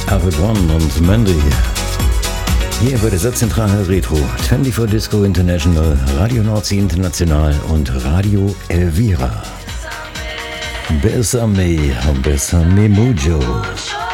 Avebron und Mandy. Hier bei der Satzzentrale Retro, 24 Disco International, Radio Nordsee International und Radio Elvira. Bésame, Bésame Mucho.